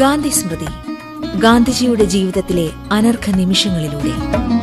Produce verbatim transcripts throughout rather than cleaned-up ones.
ഗാന്ധി സ്മൃതി, ഗാന്ധിജിയുടെ ജീവിതത്തിലെ അനർഘ നിമിഷങ്ങളിലൂടെ.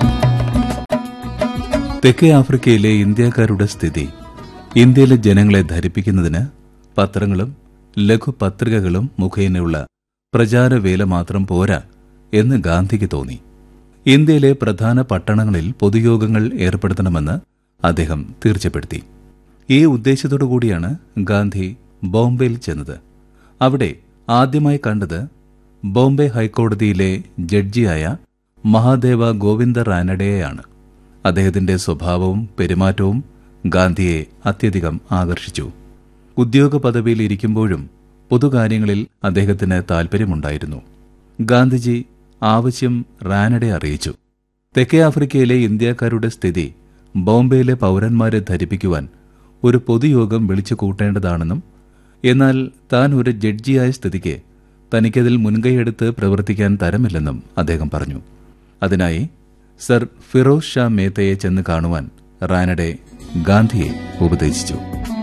തെക്കേ ആഫ്രിക്കയിലെ ഇന്ത്യക്കാരുടെ സ്ഥിതി ഇന്ത്യയിലെ ജനങ്ങളെ ധരിപ്പിക്കുന്നതിന് പത്രങ്ങളും ലഘുപത്രികകളും മുഖേനയുള്ള പ്രചാരവേല മാത്രം പോരാ എന്ന് ഗാന്ധിക്ക് തോന്നി. ഇന്ത്യയിലെ പ്രധാന പട്ടണങ്ങളിൽ പൊതുയോഗങ്ങൾ ഏർപ്പെടുത്തണമെന്ന് അദ്ദേഹം തീർച്ചപ്പെടുത്തി. ഈ ഉദ്ദേശത്തോടുകൂടിയാണ് ഗാന്ധി ബോംബെയിൽ ചെന്നത്. അവിടെ ആദ്യമായി കണ്ടത് ബോംബെ ഹൈക്കോടതിയിലെ ജഡ്ജിയായ മഹാദേവ ഗോവിന്ദ റാനഡെയെയാണ്. അദ്ദേഹത്തിന്റെ സ്വഭാവവും പെരുമാറ്റവും ഗാന്ധിയെ അത്യധികം ആകർഷിച്ചു. ഉദ്യോഗ പദവിയിൽ ഇരിക്കുമ്പോഴും പൊതുകാര്യങ്ങളിൽ അദ്ദേഹത്തിന് താൽപര്യമുണ്ടായിരുന്നു. ഗാന്ധിജി ആവശ്യം റാനഡെ അറിയിച്ചു. തെക്കേ ആഫ്രിക്കയിലെ ഇന്ത്യക്കാരുടെ സ്ഥിതി ബോംബെയിലെ പൌരന്മാരെ ധരിപ്പിക്കുവാൻ ഒരു പൊതുയോഗം വിളിച്ചു കൂട്ടേണ്ടതാണെന്നും, എന്നാൽ താൻ ഒരു ജഡ്ജിയായ സ്ഥിതിക്ക് തനിക്കതിൽ മുൻകൈയെടുത്ത് പ്രവർത്തിക്കാൻ തരമില്ലെന്നും അദ്ദേഹം പറഞ്ഞു. അതിനായി സർ ഫിറോസ് ഷാ മേത്തയെ ചെന്ന് കാണുവാൻ റാനഡെ ഗാന്ധിയെ ഉപദേശിച്ചു.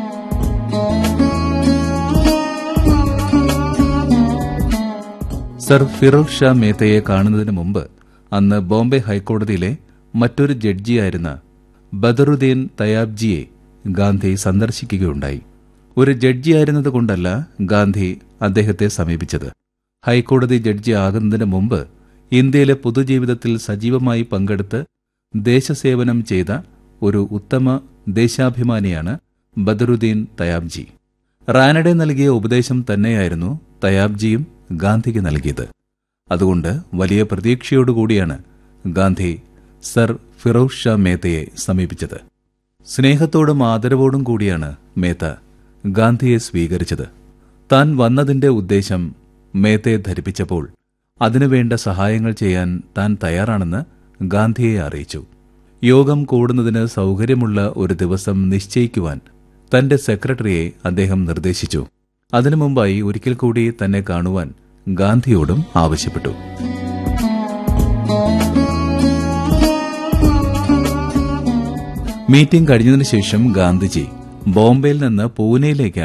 സർ ഫിറോസ് ഷാ മേത്തയെ കാണുന്നതിന് മുമ്പ് അന്ന് ബോംബെ ഹൈക്കോടതിയിലെ മറ്റൊരു ജഡ്ജിയായിരുന്ന ബദറുദ്ദീൻ തയാബ്ജിയെ ഗാന്ധി സന്ദർശിക്കുകയുണ്ടായി. ഒരു ജഡ്ജിയായിരുന്നതുകൊണ്ടല്ല ഗാന്ധി അദ്ദേഹത്തെ സമീപിച്ചത്. ഹൈക്കോടതി ജഡ്ജി ആകുന്നതിന് മുമ്പ് ഇന്ത്യയിലെ പൊതുജീവിതത്തിൽ സജീവമായി പങ്കെടുത്ത് ദേശസേവനം ചെയ്ത ഒരു ഉത്തമ ദേശാഭിമാനിയാണ് ബദറുദ്ദീൻ തയാബ്ജി. റാനഡെ നൽകിയ ഉപദേശം തന്നെയായിരുന്നു തയാബ്ജിയും ഗാന്ധിക്ക് നൽകിയത്. അതുകൊണ്ട് വലിയ പ്രതീക്ഷയോടുകൂടിയാണ് ഗാന്ധി സർ ഫിറോസ് ഷാ മേത്തയെ സമീപിച്ചത്. സ്നേഹത്തോടും ആദരവോടും കൂടിയാണ് മേത്ത ഗാന്ധിയെ സ്വീകരിച്ചത്. താൻ വന്നതിന്റെ ഉദ്ദേശം മേത്തയെ ധരിപ്പിച്ചപ്പോൾ അതിനുവേണ്ട സഹായങ്ങൾ ചെയ്യാൻ താൻ തയ്യാറാണെന്ന് ഗാന്ധിയെ അറിയിച്ചു. യോഗം കൂടുന്നതിന് സൗകര്യമുള്ള ഒരു ദിവസം നിശ്ചയിക്കുവാൻ തന്റെ സെക്രട്ടറിയെ അദ്ദേഹം നിർദ്ദേശിച്ചു. അതിനു മുമ്പായി ഒരിക്കൽ കൂടി തന്നെ കാണുവാൻ ഗാന്ധിയോടും ആവശ്യപ്പെട്ടു. മീറ്റിംഗ് കഴിഞ്ഞതിനു ശേഷം ഗാന്ധിജി ബോംബെയിൽ നിന്ന് പൂനെയിലേക്കാണ്